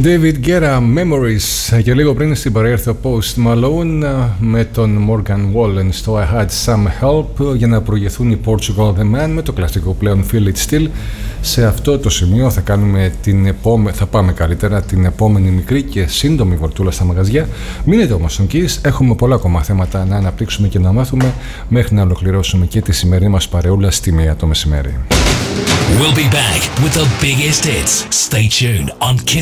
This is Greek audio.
David Guerra, Memories. Και λίγο πριν στην παρέα ήρθε ο Post Malone με τον Morgan Wallen στο I Had Some Help για να προηγηθούν οι Portugal The Man με το κλασικό πλέον Feel It Still. Σε αυτό το σημείο θα πάμε καλύτερα την επόμενη μικρή και σύντομη βορτούλα στα μαγαζιά. Μείνετε όμως στον Kiss, έχουμε πολλά ακόμα θέματα να αναπτύξουμε και να μάθουμε μέχρι να ολοκληρώσουμε και τη σημερινή μας παρεούλα στη 1 το μεσημέρι. We'll be back with the biggest hits. Stay tuned on Kiss.